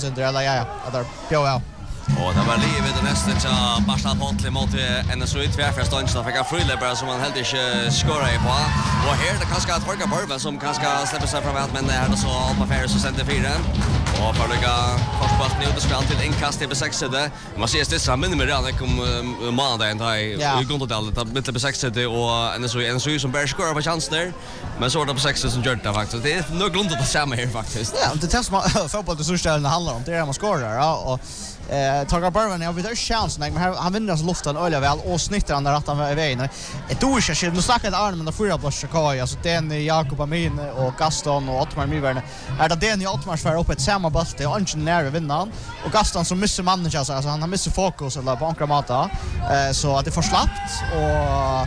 Eller ja, där ja. Och det var livet det nästa till Barca Pontli mot NSU tvärför stången fick en friläppare som han helt inte skora i på. Och här det kanske att Torka Borven som kanske släpper sig framåt men det är så Alma Ferris och center 4. Och för lägga förspast nu det spel till inkast i 6 det. Man ser det samman med redan kom måndagen där i grundtalet att mitt på 6 det och NSU som bär skora på chans där. Men så är det på 6 som gör det faktiskt. Det är nog grundat på samma här faktiskt. Ja, det test man fotboll det så ställen handlar om det är man skorar ja och Torka Borven har vidare chans men han vinner så luften öliga väl och snittar han där att han är vägen. Ett år sedan nu snackade Arne men då förra blås Kai alltså den Jakob Amin och Gaston och Ottmar Myverne. Är det den i Ottmar för upp ett samma boll det är inte nära vinnaren och Gaston som missar mannen alltså han har missat fokus eller på ankra mata så att det får slappt och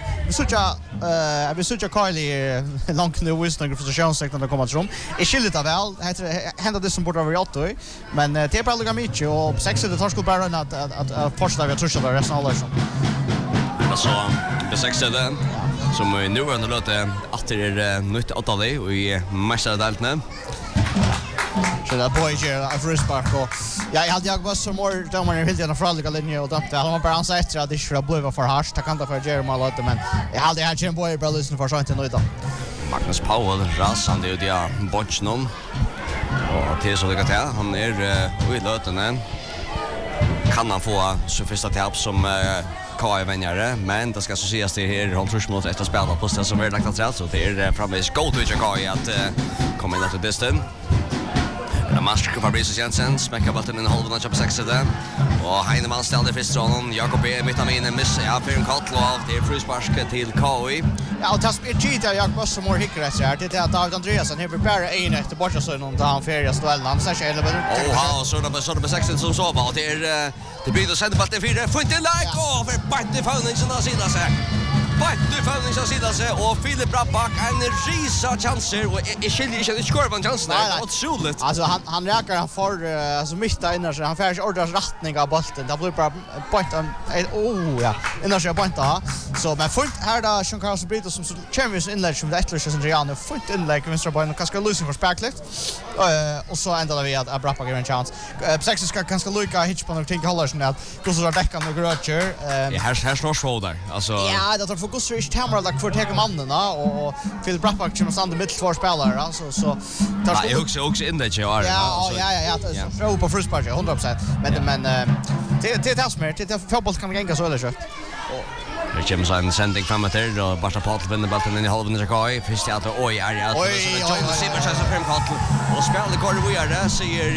vi såg Kylie långt nu wisdom frustrationssektorn där kommer från. Är skilligt av väl händer det som borde vara åt men det är bara lugna mycket och 6 det tar skulle bara att fortsätta vi tror att resten av alla som. Alltså det 6 det som nu under låter att det är nytt åt av det och i mästardelen. Så där Boyer av Frispark och jag hade jag var som mer domare helt gärna för alla linjer och dömde han var bara han sa efter att det skulle bli för harsh ta kan ta för Jeremy Lott men jag hade här Jim Boyer bra lyssna för sånt nu då. Magnus Powell rasande ut ja Botchnon och till så det kan ta han är i löten kan han få så första tapp som Kai vänjare men det ska så ses det här han tror mot ett spelare på stället som är lagt att så det är framåt go to Kai att komma in att distance. Master Fabrice Jensen smäcker bollen in i halvan av 6 där. Och Heinemann ställde först honom. Jakob B vitaminen miss. Ja, för en kattlov till frispark till KI. Ja, och tas ett cheat där Jakob som more hickar så här. Det är att David Andreasson här preparerar en efter borta så någon där han färjas duellen. Han säger eller ja, så det på 6 som så var det blir då sända bollen 4. Får inte like och för Barte Fauningsson där sidan så. Barte Fauningsson sidan så och Filip Brabbak en risa chanser och är skiljer inte skor på chansen. Otroligt. Alltså han räcker han för alltså mitta innan så han färs ordras rättning av bollen. Det blir bara point ja. Innan så point då. Så men fullt här då Sean Carlos Brito som Champions inlägg som det ettliga som Rihanna fullt inlägg vänstra på och kanske losing för sparkligt. Och så ändå vi att Brabbak har en chans. Sex ska kanske lucka hitch på något tänka håller sån att hur så täcka några gröcher. Ja, här snor så där. Alltså ja, det tar fokus för Tamara där för täcka mannen och Phil Brabbak som stannar mitt två spelare alltså så tar jag också in det jag ja throw på first part 100% men det tas mer det fotboll kan gänga så eller så. Det kommer så en sändning framåt där och Barca Pontli vinner bollen in i halvan av Kai. Först att oj så Simon så fem kattel och spelar kvar vi är där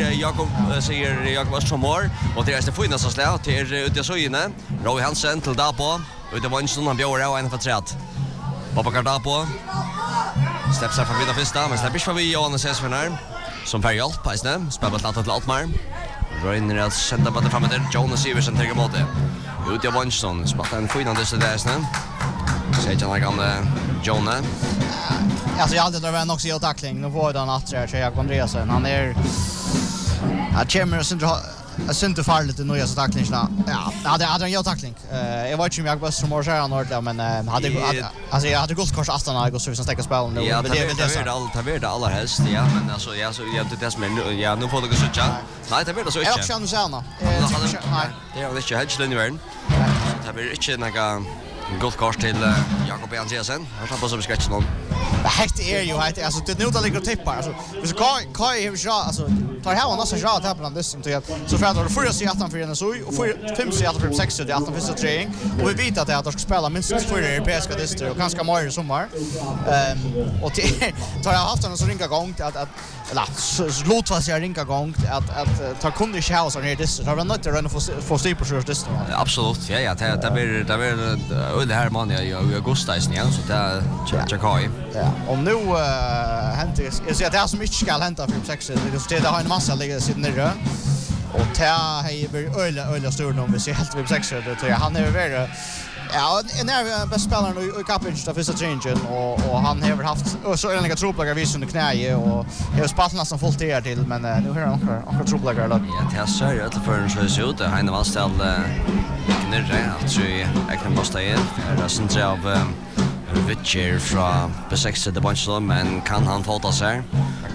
säger Jakob Strömor och det är det fina så slå till ute så inne. Roy Hansen till där på ute vänster han bjöd och en för trätt. Pappa kan på. Steps från vidare första men släpper vi Johannes Esvenar som får hjälp på snä spelar bollen till Altmar. Röjner att sända bollen framåt där Jonas Iversen tar emot det. Ut i Vansson, spelar en fin andra där snä. Säger han kan Jonna. Alltså jag alltid drar också i tackling. Nu får han att säga Jakob Andreasson. Han är champion synd farligt nu jag så tacklingarna. Ja, hade en jag tackling. Jag vet inte om jag bara som morsa han ordentligt men hade jag hade gått kors Astana och så som stäcka spelen nu men det är det allra helst ja men alltså jag så jag det som ja nu får det gå så tjän. Nej det blir så inte. Jag känner så här. Nej, det är inte helt den världen. Det blir inte några gott kort till Jakob Andreasson. Han tar på så sketch någon. Det är ju alltså det nu där ligger tippar alltså. Så Kai har ju alltså tar här och nästan jag tar på den dessutom till så för att det förra sig att han för en så och för 5 sig att för 6 det att han första träning och vi vet att de ska spela minst 4 europeiska distrikt och kanske mer i sommar. Och tar jag haft en så ringa gång att eller låt vad jag ringa gång att ta kunde chans här distrikt. Har inte run för stay på distrikt. Absolut. Ja det blir det här man i augusti igen så det checkar Kai. Ja, om nu hänt jag ser att det är så mycket ska hända för 6 det har en massa ligger sitter nere och ta över öle stor om vi ser helt vid 6 det tror jag han är väl ja en är bäst spelaren i Kapitch där första changen och han har haft så enliga troplagar vis under knäje och har spelat nästan fullt där till men nu har han också troplagar då. Ja, det ser ju ut för så ser ut det han var ställd nere alltså jag kan måste in det syns av Witcher från B6 det bunch men kan han fota sig?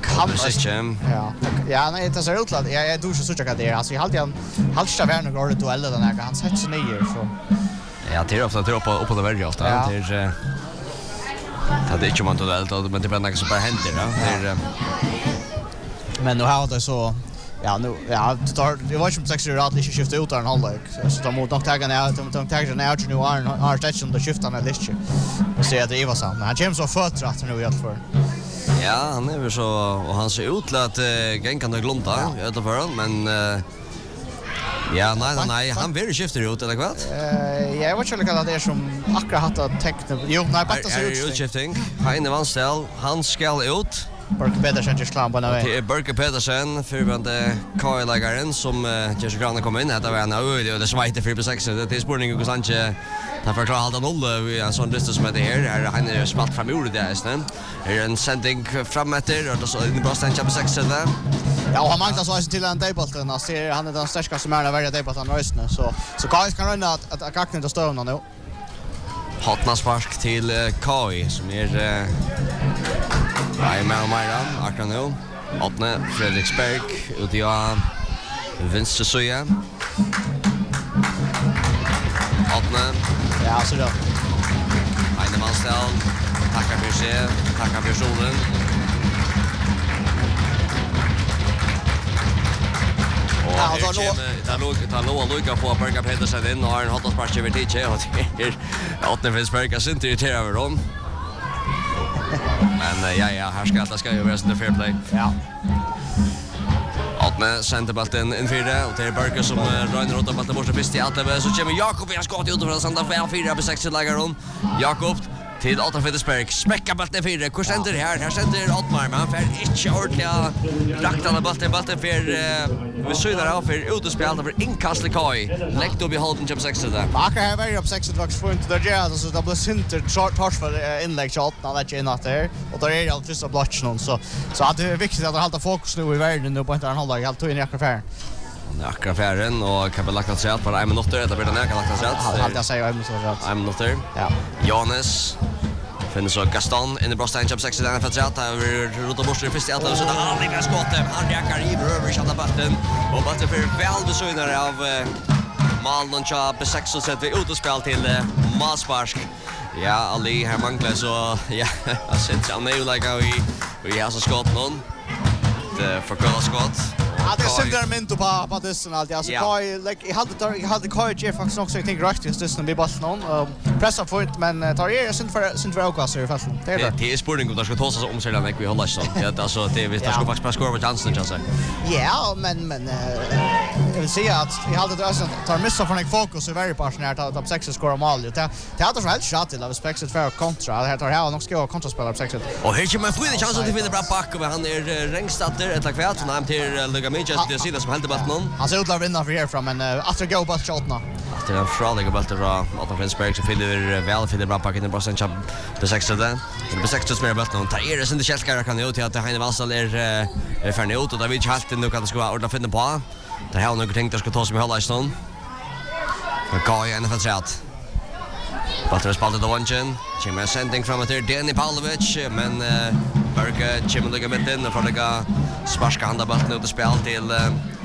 Ja, nej, det ser ut att jag du så tycker att det är alltså jag hade en halvsta värn och går duell den här han sätter sig ner så. Ja, det är ofta tror på det väldigt ofta. Det är det är inte man duell men det blir något som bara händer då. Det är men nu har det så det var ju som 6 år att det skifta ut en halvlek så de mot nog tagga ner de tagga ner nu har station då skiftar han lite. Och ser att det var så men han känns så förtrött nu i alla fall. Ja, han är väl så och han ser ut att gänga kan glunta utanför men ja, nej, han vill skifta ut eller vad? Jag vet inte vad det är som akkurat hatta tecknet. Jo, nej, bara så utskifting. Heine Vanstel, han skall ut. Burke Pedersen just klar på nu. Det är Burke Pedersen förvände Kyle som Jesse Grant kom in. Det var en öde och det svajte 4-6. Det är spårning hur Sanchez tar för klara halta noll i en sån distans som det här. Han är smalt fram ur det är det är en sending fram efter och så in bra stanna på 6 där. Ja, han manglar så till en debuten. Han ser han är den starkaste som är värda debuten rösten så Kyle kan runda att kakna inte stå nu. Hotna spark till Kai som är Nej, men Myran, akkurat nu. Åtne, Fredriksberg, ut i venstre søye. Åtne. Ja, så da. Heine Vanstel, tackar för sig, tackar för solen. Och det låg Luka på Burke Pedersen in och har en hotspart över TJ och Åtne Fredriksberg är inte irriterad över dem. Men ja, här ska ju vara sånt fair play. Ja. Åtne centerbollen in fyra och det är Burke som rör runt bollen bort först i alla så kommer Jakob i skott ut från sända väl 4 på 6 lägger hon. Jakob till Otto Fredriksberg smäcka bollen 4. Hur sänder det här sänder Ottmar men han får inte ordentligt rakt alla bollen för vi synar av för utspel för inkast till Kai. Lägg upp i hållen på 6 där. Maka här var upp 6 vax för inte där ja så det blir center short för inlägg shot när det är inåt där och där är det första blotchen någon så att det är viktigt att hålla fokus nu i världen nu på inte en halvdag helt in i affären. Affären och kan väl lagt sig på 1 minut eller blir det näka lagt sig. Allt jag säger 1 minut. 1 minut. Ja. Jonas finner så Gaston in i Brostan Champ 6 där för att över runt bort i första halvan så där aldrig med skottet. Han räcker i över shot bollen och bollen för väl besökare av Malmon Champ 6 och sätter ut och spel till Malspark. Ja, Ali här manglar så ja, jag sitter han nu like vi har så skott någon. Det för kolla skott. Ja, det är där men på dissen alltid. Alltså Kai like jag hade Kai Jeff faktiskt också jag tänker rätt just dissen vi bara någon pressa point men tar ju synd för Åkvast i fast. Det är spårning om det ska ta sig om sig när vi håller så. Det alltså det vi ska faktiskt bara skora på chansen chans. Ja, men jag vill säga att jag hade det alltså tar missa från en fokus i varje passionerat att 6 skora mål. Det hade så helt shot till av spexet för kontra. Det här tar här nog ska kontraspelare på 6. Och här kommer en chans att vinna bra back och han är rängstatter ett lag kvärt när han till Manchester City som helt debatt någon. Han ser ut att vinna för här från men efter gå på shotna. Efter en fraliga boll till Otto Fredriksberg så fyller väl för det bra packen i Boston Champ på 6 där. Det på 6 som är boll någon. Tar det sen det Kjellskar kan ju till att Heine Vansel är för ut och där vi helt nu kan det ska ordna finna på. Det har nog tänkt att ska ta som i hålla i stund. För Kai en för trätt. Butler spaltar då vanchen. Kommer sending från till Danny Pavlovic men Burke kommer mitten och får sparska handa bollen ut och spel till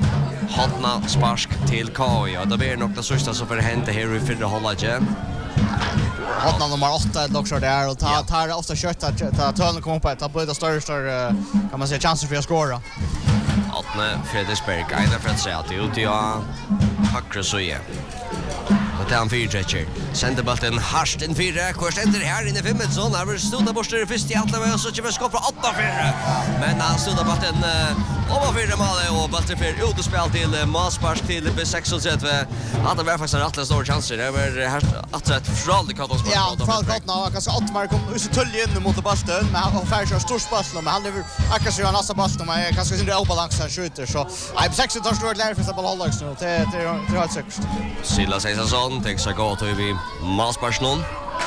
Hotna sparsk till Kai och då blir det nog det sista som får hända här i förra halvlek. Hotna nummer 8 också där och tar ofta kött att törnen kommer på att bli större kan man säga chanser för att skora. Åtne Fredriksberg ena för att säga att ut i högra söje. Och han fyrträcker. Sänder bollen harst in 4. Kvar sänder här inne 5 så när vi stod där borta i första halvan och så kommer skott från 8-4. Men han stod där bollen över 4 mål och bollen för ut och spel till Malspark till B36. Hade väl faktiskt en rätt stor chans det var här att ett fralde katten spel. Ja, Falkotna kanske Ottmar kom ut så tull in mot bollen men han får köra stor spel men han lever akkurat så han nästa bollen men kanske inte obalans han skjuter så B6 tar stort läge för bollhållare nu. Det är helt säkert. Silla säger så tänker sig gå till vi Malspark någon.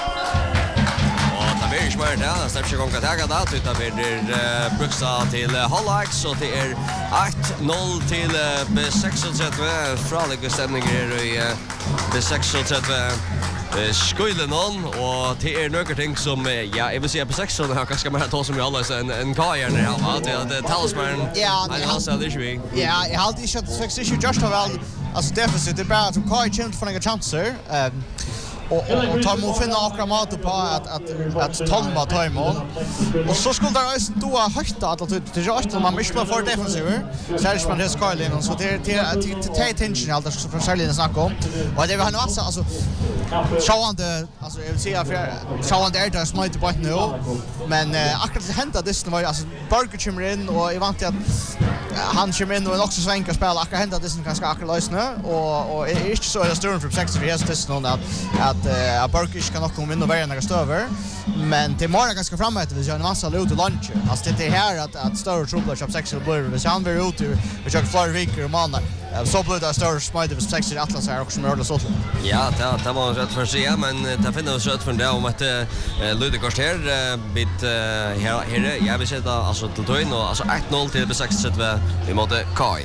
Och det blir smart där. Släpper igång att ta det utan blir Bruksta till Hallax och det är 8-0 till B36 fraliga stämningar i B36 skoile någon och till några ting som ja, jag vill säga på 6 så har ganska mer att som vi alla så en kajer när han det talisman. Ja, han har så det ju. Ja, jag har alltid sett 6 issue just av all alltså deficit det bara att kajer chans för några chanser. Och tar man finna akra mat på att tolva timemål. Och så skulle det då ha högt att det just man missar för defensiver. Särskilt man det skyline så det attention allt så från Charlie snack om. Och det vi har nu alltså sjående alltså jag vill säga för sjående är det smite på nu. Men akkurat det hända det var alltså Burger kommer in och jag vant att han kommer in och också svänka spel akkurat hända det ganska akkurat lösna och är inte så det står från 6 för det någon att Burkish kan också komma in och välja några stöver men det är ganska framåt vi gör en massa ut i lunch alltså det är här att större trubblar shop section blir vi kan vara ute vi kör flera veckor och månader så blir det större smide för section Atlas här också med så ja det var rätt för sig men det finns också rätt för det om att Ludvig här bit här jag vill säga alltså till toin och alltså 8-0 till B6 sätter vi mot Kai.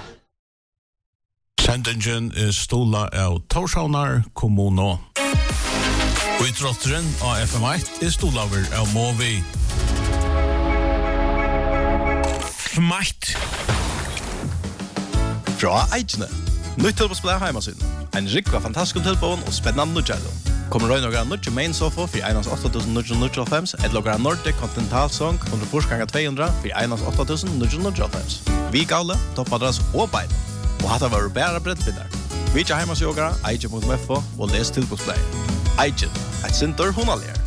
Sendingen stola av Torshavnar kommuno. Og i trotteren av FM1 stolaver av Movi. FM1. Fra Eidjene. Nytt tilbåsplay hjemme sin. En rikva fantastisk tilbån og spennende nødgjældo. Kommer røy noen nødgjæ main sofa for 1.8.995 et logra Nordic Continental Song 100 for 1.8.995. Vi gale, toppadras og beid. Og hatt var bæra brettbindar. Vi ikke heimas yoga, eidje.fo og les tilbåsplay. Eidje, et sinter hunalier.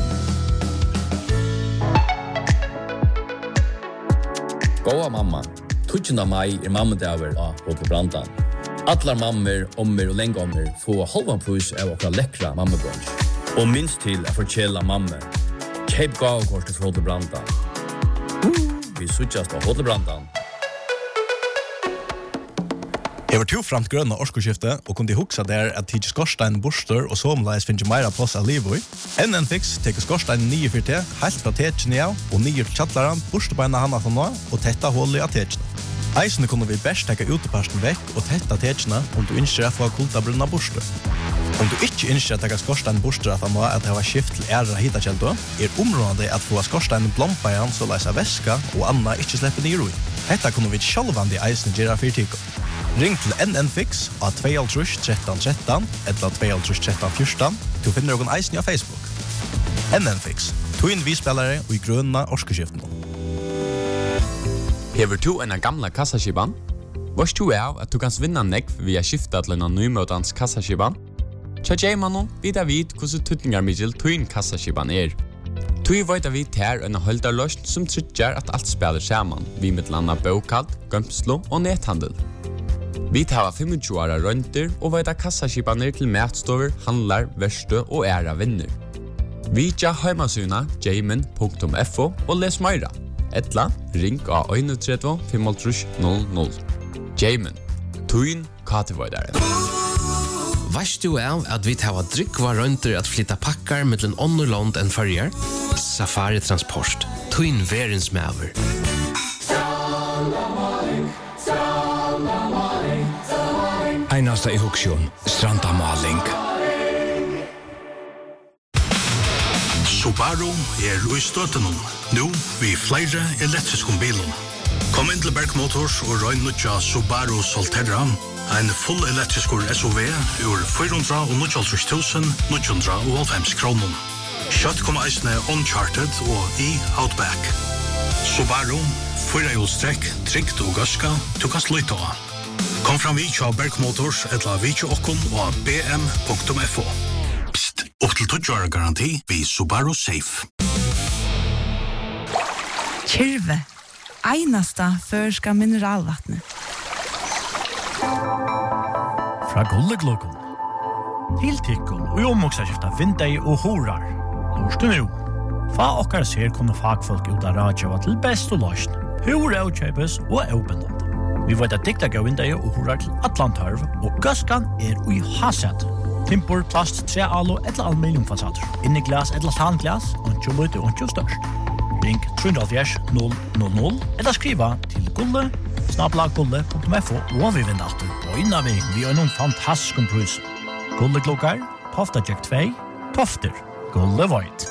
Gåa mamma, 20. mai mammedager av Hotel Brandan. Allar mammer, ommer og lengommer får halvan pris av okra lekkra mammebrunch. Og minst til å fortjela mammer. Kjøp gavekort til Hotel Brandan. Vi suttjast av Hotel Brandan. Jeg var to framt grønne årskoskifte, og kunne huksa der at tidsi skorstein borster og somleis finnes meira plass av livet i. NN Fix teker skorstein 9-4T, helt fra tetjene av, og 9 til tjattlaran, borstebeina hana fra nå, og tetta hullet av tetjene. Eisene kunne vi best teka uteparsten vekk og tetta tetjene om du innskjer å få kulta brunna borster. Om du ikke innskjer å teka skorstein borster at han nå at det var skift til æra hitakjeldo, området at få skorstein blompa igjen så leisa væska og anna ikke slipper ned i. Hetta kunne vi sjálvandi eisene gjøre fyrtiko. Ring til NN Fix av 21313 eller 21314. Du finner noen eisen av Facebook. NN Fix. Twin vi-spillere og i grønne årskeskiften. Hever du en gamla kassaskiban? Vars du av at du kan vinna nekv via skifta til en nymøtans kassaskiban? Tja J-mannen vid hvordan tutningarmiddel Twin kassaskiban Tui veit vi ter en holdarløst som trykker at alt spiller sammen, vi med landa bokad, gømslo og nethandel. Vi tar 25 åra rønter og veit kassaskipaner til matstover, handlar, verste og æra vinner. Vi tja heimasuna jamin.fo og les meira. Etla, ring av 31 500. Jamin, tuin katevoidaren. Vars du av at vi tar drikva rønter at flytta pakkar mellom ånderland enn farger? Safari Transport, tuin verens maver. Einasta i huksjon, Strandamaling. Subaru i støttenom. Nå vi flere elektriske bilen. Kom inn til Berg Motors og røy nødja Subaru Solterra. En full elektrisk SUV ur 490.000 kroner. Kjøtt kommer eisene Uncharted og i Outback. Subaru, 4-hjulstrekk, trygt og gaska, du kan slutte av. Kom fram vid av Berg Motors eller vid okkon og bm.fo. Psst, opp til 20 år garanti vid Subaru Safe. Kyrve, einasta førska mineralvattnet. Fra Gulleglokken. Tiltikken og omoksaskifta vindei og horar. Lorst du nu? Fa okkar ser kunne fagfolk ut av radjava til best og løsn. Hur avkjøpes og avbindende. Vi vet at dikta gav vindei og horar til Atlantarv, og gaskan ui haset. Timpor, plast, tre alo eller aluminiumfasader. Inni glas eller tanglas, og lute og størst. Ring 370 000 eller skriva til gulle@gulle.fo og vi vinner alltid. Og innan vi har noen fantastiske prus. Gulleglokkar, Tofta Jack 2, Tofter, Gulle Void.